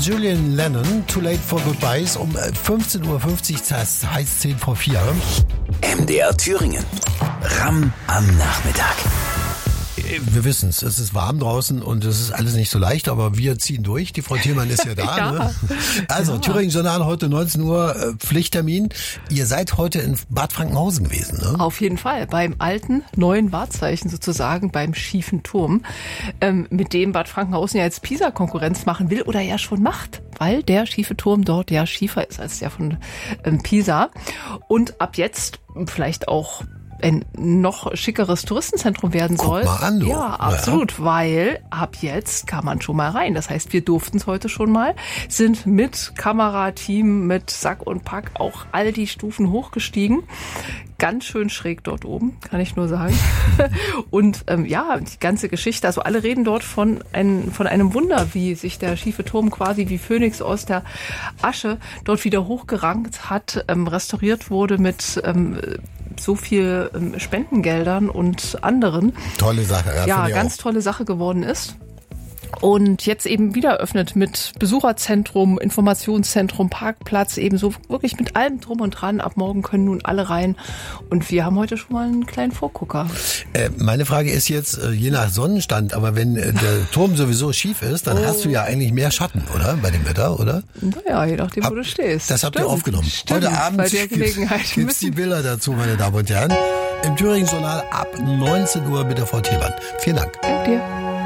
Julian Lennon, Too Late for Goodbyes, um 15.50 Uhr, das heißt 10 vor 4. MDR Thüringen. Ramm am Nachmittag. Wir wissen es ist warm draußen und es ist alles nicht so leicht, aber wir ziehen durch. Die Frau Thielmann ist ja da. Ja. Ne? Also, ja. Thüringen Journal heute 19 Uhr, Pflichttermin. Ihr seid heute in Bad Frankenhausen gewesen, ne? Auf jeden Fall, beim alten, neuen Wahrzeichen sozusagen, beim schiefen Turm, mit dem Bad Frankenhausen ja jetzt Pisa-Konkurrenz machen will oder ja schon macht, weil der schiefe Turm dort ja schiefer ist als der von Pisa. Und ab jetzt vielleicht auch ein noch schickeres Touristenzentrum werden soll. Guck mal an, du. Ja, absolut, weil ab jetzt kann man schon mal rein. Das heißt, wir durften es heute schon mal, sind mit Kamerateam, mit Sack und Pack auch all die Stufen hochgestiegen. Ganz schön schräg dort oben, kann ich nur sagen. Und ja, die ganze Geschichte, also alle reden dort von einem Wunder, wie sich der schiefe Turm quasi wie Phönix aus der Asche dort wieder hochgerankt hat, restauriert wurde mit so viel Spendengeldern und anderen. Tolle Sache. Ja, ganz tolle Sache geworden ist. Und jetzt eben wieder öffnet mit Besucherzentrum, Informationszentrum, Parkplatz, eben so wirklich mit allem drum und dran. Ab morgen können nun alle rein. Und wir haben heute schon mal einen kleinen Vorgucker. Meine Frage ist jetzt, je nach Sonnenstand, aber wenn der Turm sowieso schief ist, dann hast du ja eigentlich mehr Schatten, oder? Bei dem Wetter, oder? Naja, je nachdem, wo du stehst. Das habt ihr aufgenommen. Stimmt, heute Abend bei der Gelegenheit gibt's die Bilder dazu, meine Damen und Herren. Im Thüringen Journal ab 19 Uhr mit der Frau Thielmann. Vielen Dank. Danke dir.